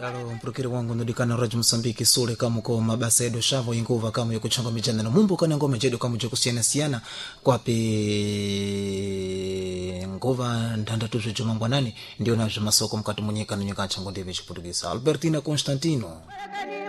Alo mpurukiri wangu ndikana Radio Msambiki sule kama kwa mabasa edo shavo inguva kama yuko changa mijana na mumbu kana ngoma jedo kama joko siana kwape ngova ndanda tuzo jumangwa nani ndio na masoko mkati mwenyeka na nyaka chango ndebe Portuguesa Albertina Constantino